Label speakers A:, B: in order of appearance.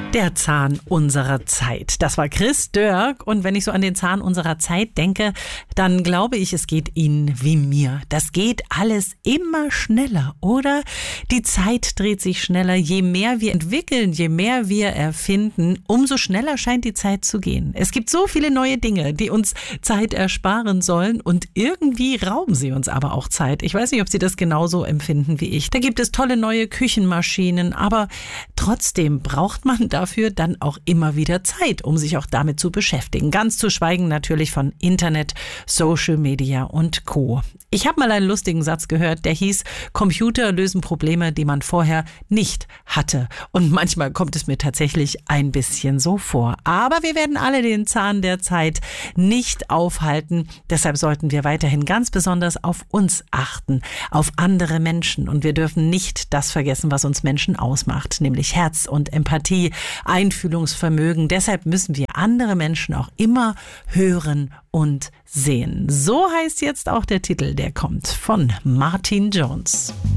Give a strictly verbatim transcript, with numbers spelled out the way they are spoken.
A: Der Zahn unserer Zeit. Das war Chris Dörk. Und wenn ich so an den Zahn unserer Zeit denke, dann glaube ich, es geht Ihnen wie mir. Das geht alles immer schneller, oder? Die Zeit dreht sich schneller. Je mehr wir entwickeln, je mehr wir erfinden, umso schneller scheint die Zeit zu gehen. Es gibt so viele neue Dinge, die uns Zeit ersparen sollen. Und irgendwie rauben sie uns aber auch Zeit. Ich weiß nicht, ob Sie das genauso empfinden wie ich. Da gibt es tolle neue Küchenmaschinen, aber trotzdem braucht man da dafür dann auch immer wieder Zeit, um sich auch damit zu beschäftigen. Ganz zu schweigen natürlich von Internet, Social Media und Co. Ich habe mal einen lustigen Satz gehört, der hieß, Computer lösen Probleme, die man vorher nicht hatte. Und manchmal kommt es mir tatsächlich ein bisschen so vor. Aber wir werden alle den Zahn der Zeit nicht aufhalten. Deshalb sollten wir weiterhin ganz besonders auf uns achten, auf andere Menschen. Und wir dürfen nicht das vergessen, was uns Menschen ausmacht, nämlich Herz und Empathie, Einfühlungsvermögen. Deshalb müssen wir andere Menschen auch immer hören und sehen. So heißt jetzt auch der Titel, der kommt von Martin Jones.